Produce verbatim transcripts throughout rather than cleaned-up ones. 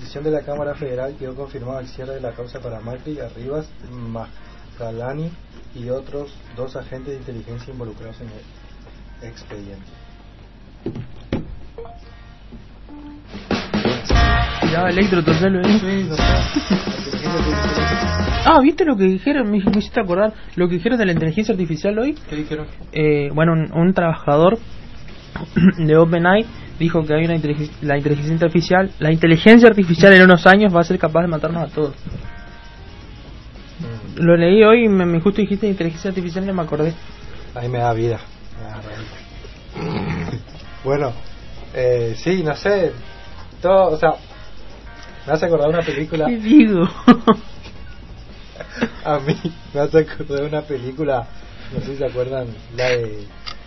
decisión de la Cámara Federal quedó confirmado el cierre de la causa para Macri, Arribas, Mascalani y otros dos agentes de inteligencia involucrados en el expediente. Ya, Electro, total, ¿eh? Sí, no sé. Ah, ¿viste lo que dijeron? Me, me hiciste acordar lo que dijeron de la inteligencia artificial hoy. ¿Qué dijeron? Eh, bueno, un, un trabajador de OpenAI dijo que hay una inteligencia, la inteligencia artificial, la inteligencia artificial en unos años va a ser capaz de matarnos a todos. Mm. Lo leí hoy y me, me justo dijiste inteligencia artificial y me acordé. A mí me da vida. Me da vida. Bueno, eh, sí, no sé. Todo, o sea, me hace acordar una película. ¿Qué digo? A mí me hace acordar una película, no sé si se acuerdan, la de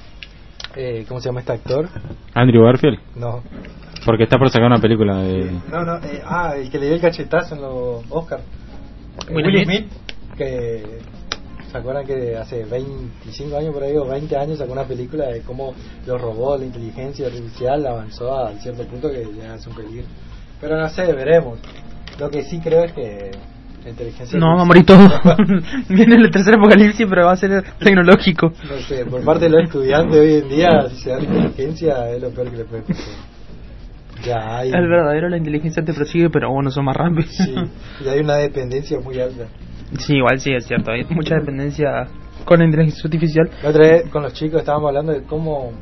eh, ¿cómo se llama este actor? Andrew Garfield. No. Porque está por sacar una película de... No, no, eh, ah, el que le dio el cachetazo en los Oscars. Will Will Smith. Smith, que se acuerdan que hace veinticinco años por ahí o veinte años sacó una película de cómo los robots, la inteligencia artificial avanzó a cierto punto que ya es un peligro. Pero no sé, veremos. Lo que sí creo es que la inteligencia no, va a morir todo. Viene el tercer apocalipsis, pero va a ser tecnológico. No sé, por parte de los estudiantes hoy en día, si se da la inteligencia, es lo peor que le puede pasar. Ya hay... El verdadero, la inteligencia te persigue, pero bueno, son más rápidos. Sí, y hay una dependencia muy alta. Sí, igual sí, es cierto. Hay mucha dependencia con la inteligencia artificial. La otra vez con los chicos estábamos hablando de cómo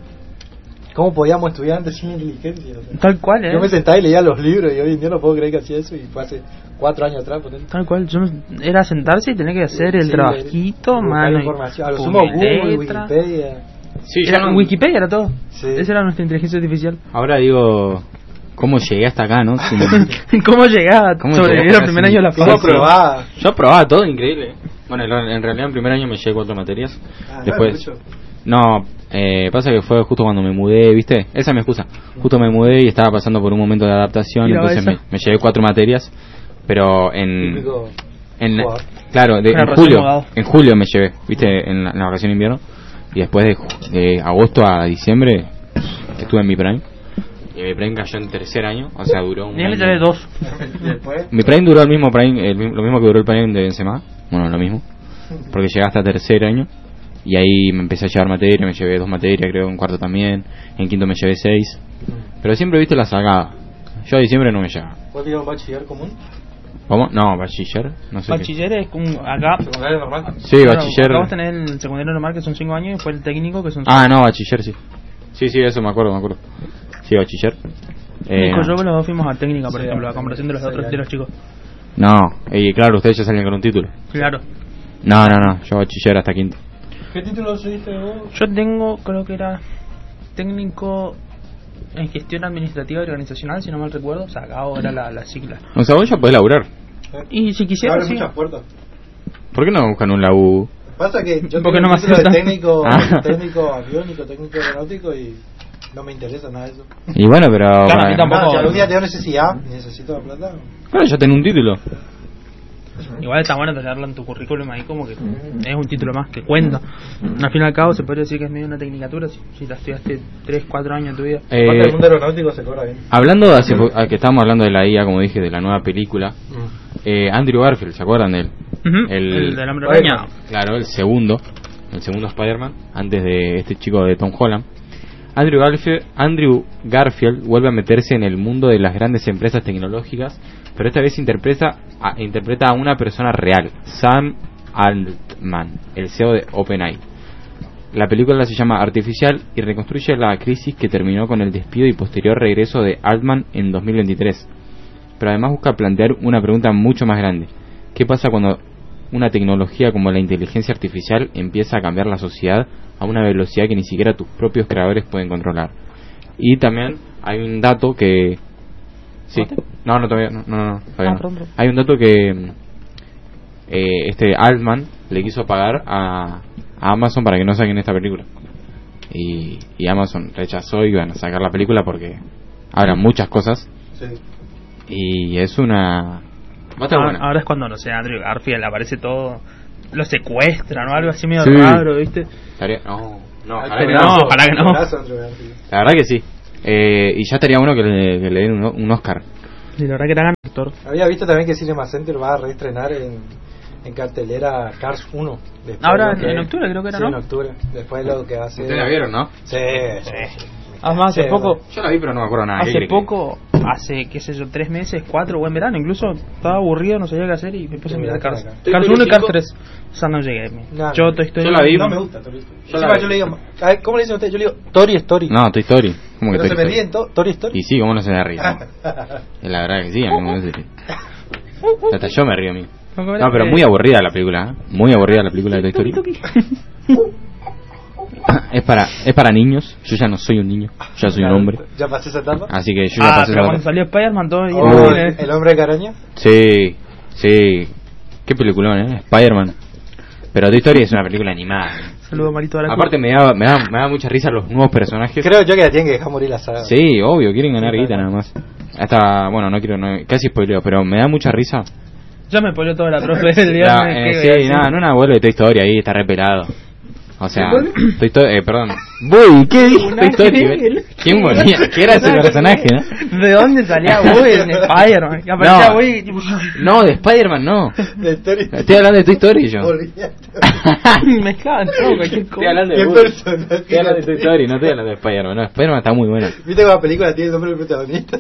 cómo podíamos estudiar antes sin inteligencia. O sea, tal cual, ¿eh? Yo me sentaba y leía los libros y hoy en día no puedo creer que hacía eso y fue hace cuatro años atrás. Por tal cual, yo no, era sentarse y tener que hacer el sí, trabajito, mano. Información. A lo sumo Google, Wikipedia. Sí, era, no... Wikipedia era todo. Sí. Esa era nuestra inteligencia artificial. Ahora digo... ¿Cómo llegué hasta acá, no? Sin... ¿Cómo llegaba? ¿Cómo sobrevivir al primer año de la ¿Cómo fase? aprobaba? Yo aprobaba todo, increíble. Bueno, en realidad en primer año me llevé cuatro materias. Ah, Después... No, eh, pasa que fue justo cuando me mudé, ¿viste? Esa es mi excusa. Justo me mudé y estaba pasando por un momento de adaptación, entonces me, me llevé cuatro materias, pero en... Típico en jugador. claro, de, en julio, en julio me llevé, ¿viste? En la, en la vacación de invierno. Y después de, de agosto a diciembre estuve en mi prime. Y mi prime cayó en tercer año, o sea, duró un Ni le año. llevé dos. Mi prime duró el mismo prime, el, lo mismo que duró el prime de Benzema. Bueno, lo mismo. Porque llegué hasta tercer año. Y ahí me empecé a llevar materia, me llevé dos materias, creo, en cuarto también. En quinto me llevé seis. Pero siempre viste la sacada. Yo a diciembre no me llevaba. ¿Vos tenías un bachiller común? ¿Cómo? No, bachiller, no sé. Bachiller qué. Es como acá. ¿Secundario normal? Sí, Claro, bachiller. acá vos tenés el secundario normal que son cinco años y después el técnico que son Ah, no, bachiller sí. Sí, sí, eso me acuerdo, me acuerdo. Sí, bachiller. Eh, Nico, yo los dos fuimos a técnica, por sí, ejemplo, a comparación de los sí, otros sí. de los chicos. No, y claro, ustedes ya salen con un título. Claro. No, no, no, yo bachiller hasta quinto. ¿Qué título recibiste vos? Yo tengo, creo que era técnico en gestión administrativa y organizacional, si no mal recuerdo. O sea, acá ahora la, la sigla. O sea, vos ya podés laburar. Y si quisiera, Abre sí. muchas puertas. ¿Por qué no buscan un labu? Pasa que yo Porque tengo no me un título de aceptan. técnico, Ah. técnico aviónico, técnico aeronáutico y no me interesa nada de eso. Y bueno, pero... Claro, a mí tampoco. Ah, si algún día tengo necesidad y necesito la plata. Claro, yo tengo un título. Igual está bueno tenerlo en tu currículum ahí como que es un título más que cuenta. Al fin y al cabo se podría decir que es medio una tecnicatura si, si la estudiaste tres, cuatro años en tu vida. Eh, Aparte del mundo aeronáutico se cobra bien. hablando de hace po- que estábamos hablando de la I A, como dije, de la nueva película, eh, Andrew Garfield, ¿se acuerdan de él? Ujú, El- el del hombre araña. Claro, el segundo, el segundo Spider-Man, antes de este chico de Tom Holland. Andrew Garfield, Andrew Garfield vuelve a meterse en el mundo de las grandes empresas tecnológicas, pero esta vez interpreta a, interpreta a una persona real, Sam Altman, el C E O de OpenAI. La película se llama Artificial y reconstruye la crisis que terminó con el despido y posterior regreso de Altman en dos mil veintitrés. Pero además busca plantear una pregunta mucho más grande. ¿Qué pasa cuando una tecnología como la inteligencia artificial empieza a cambiar la sociedad a una velocidad que ni siquiera tus propios creadores pueden controlar? Y también hay un dato que... Sí. No, no, todavía no. no, no, todavía Ah, no. pronto. Hay un dato que eh, este Altman le quiso pagar a, a Amazon para que no saquen esta película. Y, y Amazon rechazó y iban a sacar la película porque hablan muchas cosas. Sí. Y es una... Va a estar Ahora, buena. ahora es cuando, no sé, Andrew Garfield aparece todo, lo secuestran o algo así medio Sí. raro, ¿viste? Estaría- No, no, Al ojalá que pedazo, no. ojalá que no. al pedazo, Andrew Garfield. La verdad que sí. Eh, y ya estaría bueno que le, que le den un, un Oscar. Y la verdad que te hagan actor. Había visto también que Cinema Center va a reestrenar en, en cartelera Cars uno. Ahora que, en octubre creo que era, sí, ¿no? en octubre. Después lo que va a hacer... Ustedes la vieron, ¿no? Sí, sí. Además, hace Sí, poco... bueno. Yo la vi, pero no me acuerdo nada. Hace poco, hace, qué sé yo, tres meses, cuatro, buen verano, incluso estaba aburrido, no sabía qué hacer y me puse a mirar Cars. Toy Cars Story uno y Cars cinco. tres. O sea, no llegué. No, yo no. Toy Story Yo la vi. No me gusta Toy Story. Yo Encima la- yo le digo... a ver, ¿cómo le dicen ustedes? Yo le digo Tori Story. No, Toy Story. ¿Cómo que Pero Toy se me Story? ríen to- Tori Story. Y sí, ¿cómo no se me ríe? La verdad que sí, a mí me parece. Hasta yo me río a mí. No, pero muy aburrida la película, ¿eh? Muy aburrida la película de Toy Story. Es para, es para niños. Yo ya no soy un niño, ya soy un hombre. ¿Ya pasé esa etapa? Así que yo ya Ah, pasé pero esa cuando salió Spider-Man todo Oh, Uy. el, el hombre de caraña. Sí, sí. Qué peliculón, ¿eh? Spider-Man. Pero Toy Story es una película animada. Saludo Marito a la Aparte me da, me da, me da mucha risa los nuevos personajes. Creo yo que la tienen que dejar morir la saga. Sí, obvio, quieren ganar Sí, guita claro. nada más. Hasta, bueno, no quiero, no, casi spoileo, pero me da mucha risa. Ya me polió toda la profe del viernes. La, eh, ¿qué voy a sí, hacer? nada, no una vuelve de Toy Story ahí, está re pelado. O sea, Toy Story, eh, perdón. Voy, ¿qué dijo Toy Story? ángel. ¿Quién ponía? ¿Qué era ese personaje, no? ¿De dónde salía Woody en Spider-Man? Que aparecía No. Woody y tipo... No, de Spider-Man no. De Story. Estoy hablando de Toy Story yo. Olvídate. Mezclaban todo, cualquier Estoy cosa. hablando de ¿Qué Woody. personaje? Estoy hablando de Toy Story, no estoy hablando de Spider-Man. No, Spider-Man está muy buena. ¿Viste cómo la película tiene el nombre del protagonista?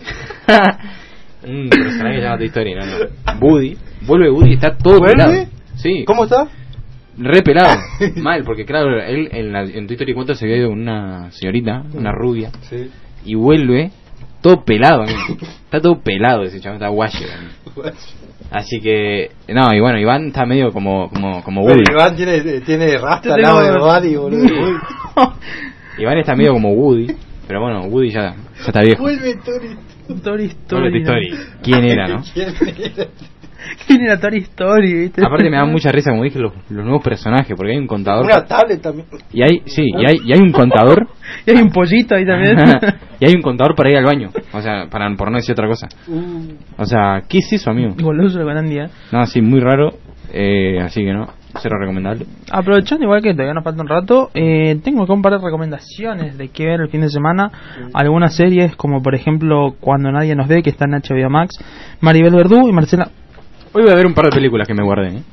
Un personaje que se llama Toy Story, no, no. Woody. Vuelve Woody, está todo ¿Vuelve? pelado. Sí. ¿Cómo está? Re pelado. Mal, porque claro, él en, la, en Toy Story cuatro se había ido con una señorita, una rubia, Sí. y vuelve todo pelado, amigo. Está todo pelado ese chaval, está guayo, amigo. Así que, no, y bueno, Iván está medio como como como Pero Woody. Iván tiene, tiene rasta Yo al lado tengo- de Buddy, boludo. Uy. Iván está medio como Woody, pero bueno, Woody ya, ya está viejo. Vuelve Tori. Toy Story. Vuelve Toy Story. ¿Quién era, no? ¿Quién era? ¿Quién era Toy Story? ¿Viste? Aparte me da mucha risa, como dije, los, los nuevos personajes, porque hay un contador. Una tablet también. Y hay, sí, y hay, y hay un contador. Y hay un pollito ahí también. Y hay un contador para ir al baño. O sea, para por no decir otra cosa. O sea, ¿qué es eso, amigo? Igual lo uso con Andy, ¿eh? No, sí, muy raro. Eh, así que no, cero recomendable. Aprovechando igual que todavía nos falta un rato, eh, tengo acá un par de recomendaciones de qué ver el fin de semana. Algunas series como por ejemplo Cuando Nadie Nos Ve, que está en H B O Max, Maribel Verdú y Marcela Hoy voy a ver un par de películas que me guardé, ¿eh?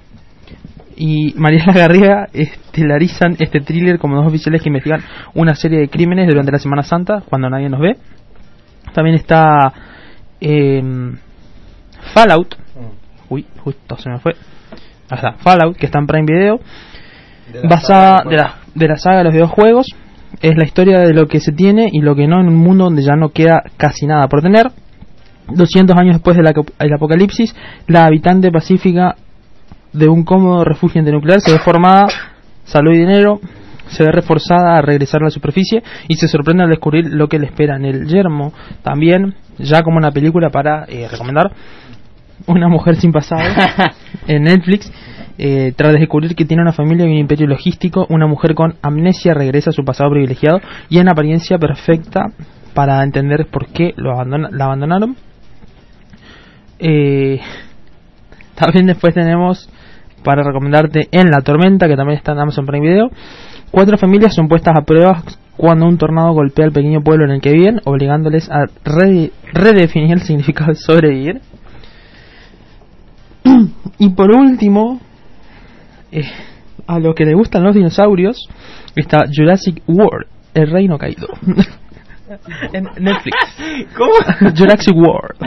y Mariela Garriga estelarizan este thriller como dos oficiales que investigan una serie de crímenes durante la Semana Santa, Cuando Nadie Nos Ve. También está eh, Fallout. Uy, justo se me fue. Ahí está, Fallout, que está en Prime Video, De la basada saga de la, de la saga de los videojuegos. Es la historia de lo que se tiene y lo que no en un mundo donde ya no queda casi nada por tener. doscientos años después del apocalipsis, la habitante pacífica de un cómodo refugio antinuclear se ve formada, salud y dinero, se ve reforzada a regresar a la superficie y se sorprende al descubrir lo que le espera en el yermo. También, ya como una película para eh, recomendar, Una mujer sin pasado en Netflix. Eh, tras descubrir que tiene una familia y un imperio logístico, una mujer con amnesia regresa a su pasado privilegiado y en apariencia perfecta para entender por qué lo abandona, la abandonaron. Eh, también después tenemos para recomendarte En la Tormenta, que también está en Amazon Prime Video. Cuatro familias son puestas a prueba cuando un tornado golpea el pequeño pueblo en el que viven, obligándoles a re- redefinir el significado de sobrevivir. Y por último, eh, a los que les gustan los dinosaurios, está Jurassic World, el reino caído. En Netflix. ¿Cómo? Jurassic World.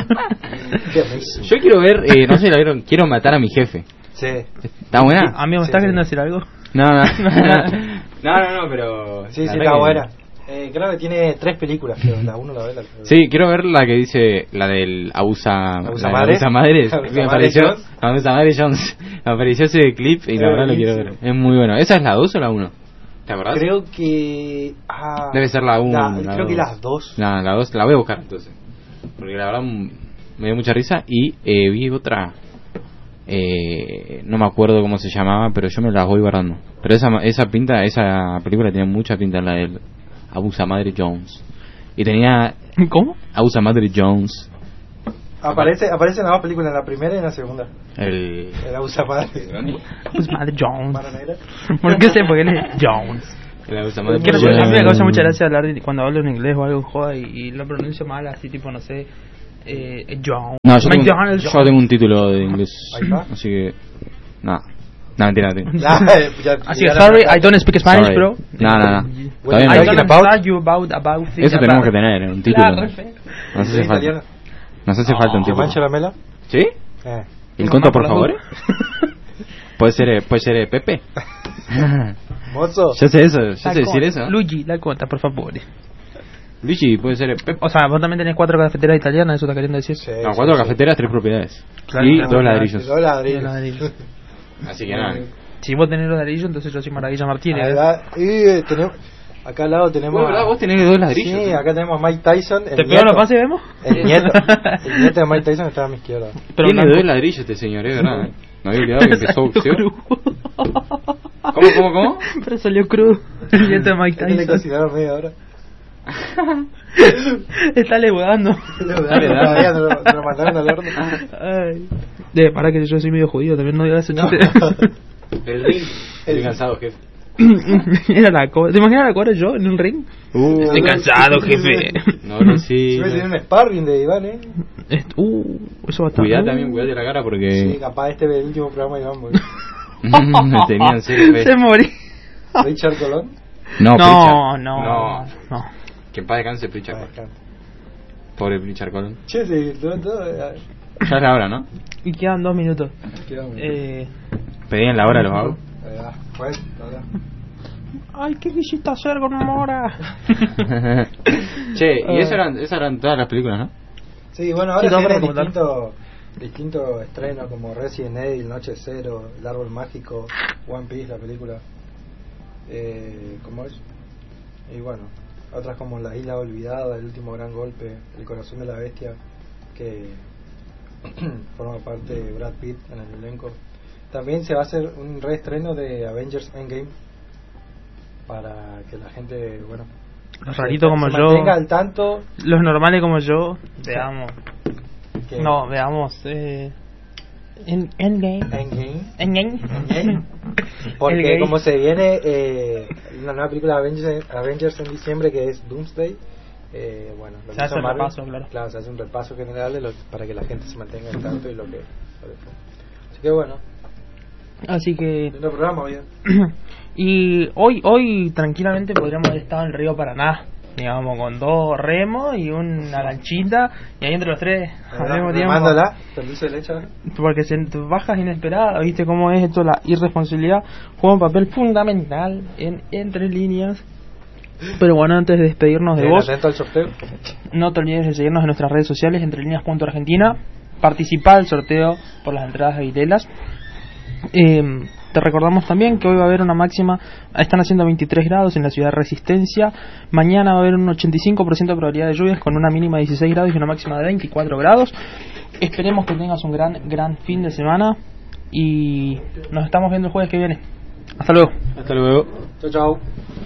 Yo quiero ver, eh, no sé si la vieron, Quiero matar a mi jefe. Sí. ¿Está buena? Amigo, ¿me Sí, estás sí. queriendo decir algo? No, no, no, no, no, pero... Sí, la sí, verdad está que- buena. Eh, creo que tiene tres películas, creo. La uno la ve, la otra. Sí, quiero ver la que dice, la del abusa, ¿Abusa la del madre? abusa madre. ¿Abusa Me madre apareció, Jones? abusa madre Jones. Me apareció ese clip y la Es verdad lo quiero ver. buenísimo. Es muy bueno. ¿Esa es la dos o la uno? ¿Te acordás? Creo que. Ah, Debe ser la uno. la- la creo que dos. las dos. No, la dos, la voy a buscar entonces. Porque la verdad mm, me dio mucha risa y eh, vi otra. Eh, no me acuerdo cómo se llamaba, pero yo me las voy guardando. Pero esa esa pinta, esa película tenía mucha pinta, la del Abusa Madre Jones. Y tenía ¿Cómo? Abusa Madre Jones. Aparece, aparecen las dos películas, en la primera y en la segunda. El. El abusa padre. Pues madre Jones. Mano negra. ¿Por qué sé? Porque él es Jones. El Abusa Madre Quiero Muy decir, a mí me bueno. causa mucha gracia hablar de- cuando hablo en inglés o algo joda y, y lo pronuncio mal, así tipo, no sé, Eh, John. No, yo tengo, McDonald's yo John. tengo un título de inglés. Ahí va. Así que. Nada. No, mentira, mentira. Ya- Así ya que, la- sorry, I don't speak Spanish, Sorry. bro. No, no, no. Bueno, Está I bien, talking don't ¿no? about- understand you about, about things Eso tenemos about- que tener, un título. Claro, refe. Nos hace ¿Sí, falta. italiano? Nos hace falta un ¿Que título. mancha la mela? ¿Sí? Eh. ¿El conto, por Por favor? favor. Puede ser, eh, puede ser eh, Pepe. Mozo. Yo sé eso, yo sé La decir conta. eso. Luigi, la cuenta, por favor. Luigi, puede ser eh, Pepe. O sea, vos también tenés cuatro cafeteras italianas, eso está queriendo decir. Sí, No, sí, cuatro sí. cafeteras, tres propiedades. Claro, y claro, dos claro. ladrillos. Dos ladrillos. Dos ladrillos. Así que nada. Si vos tenés los ladrillos, entonces yo soy Maravilla Martínez. Ahí va. Y eh, tenemos, acá al lado tenemos. Vos, ¿verdad? Vos tenés dos ladrillos. Sí, acá tenemos a Mike Tyson. El ¿Te pego nieto. los pases y vemos? El nieto. El nieto de Mike Tyson está a mi izquierda. Pero Tiene blanco. dos ladrillos este señor, es verdad. No había olvidado que empezó boxeo. Crudo. ¿Cómo, cómo, cómo? Pero salió crudo. El nieto de Mike Este le Tyson. cocinaron media hora. Está leudando. Dale, dale. Todavía no lo, no lo mandaron al horno. Ay. De, para que yo soy medio judío, también no digas ese No. chiste. El ring. Estoy cansado, jefe. Era la cobra. ¿Te imaginas la cobra yo en un ring? Uh, Estoy cansado, jefe. No, no, sí. Yo voy a tener un sparring de Iván, eh. Est- Uh, eso va a estar. Cuidá uh. también, cuidate la cara Sí, porque. capaz este es el último programa de Iván, boludo. Tenía en serio fe. Se morí. Richard Colón. No, No, Pritchard. no, No. no. Que en paz descanse Pritchard. Ah, acá. Pobre Pritchard Colón. Che, sí, todo, todo. eh, Ya es la hora, ¿no? Y quedan dos minutos. quedamos. Eh, Pedían la hora, los hago. Ahí va, pues, ahora. Ay, ¿qué quisiste hacer con Mora? Che, y esas eran, esas eran todas las películas, ¿no? Sí, bueno, Sí, ahora todo para tienen recomendar. distintos distintos estrenos como Resident Evil, Noche Cero, El Árbol Mágico, One Piece, la película. Eh, ¿Cómo es? Y bueno, otras como La Isla Olvidada, El Último Gran Golpe, El Corazón de la Bestia, que forma parte de Brad Pitt en el elenco. También se va a hacer un reestreno de Avengers Endgame para que la gente, bueno, Los raritos como se yo, mantenga al tanto. los normales como yo, veamos. Que No, veamos. Eh, en Endgame. Endgame. Endgame. Endgame. Porque El gay. como se viene eh, una nueva película de Avengers, Avengers en diciembre que es Doomsday, eh, bueno, lo Se que hace hizo un Marvel, repaso, claro. se hace un repaso general de lo, para que la gente se mantenga al tanto y lo que... Así que bueno, Así que. lindo programa, bien. Y hoy, hoy tranquilamente podríamos haber estado en el río Paraná, digamos, con dos remos y una lanchita, y ahí entre los tres al mismo tiempo. Remándola, con dulce de leche. Porque se bajas inesperadas, viste cómo es esto, la irresponsabilidad juega un papel fundamental en entre líneas. Pero bueno, antes de despedirnos de Bien, vos, atento al sorteo. no te olvides de seguirnos en nuestras redes sociales, entre líneas punto argentina, participar del sorteo por las entradas de Vitelas. Eh, te recordamos también que hoy va a haber una máxima, están haciendo veintitrés grados en la ciudad de Resistencia, mañana va a haber un ochenta y cinco por ciento de probabilidad de lluvias con una mínima de dieciséis grados y una máxima de veinticuatro grados. Esperemos que tengas un gran, gran fin de semana y nos estamos viendo el jueves que viene. Hasta luego. Hasta luego. Chau, chau.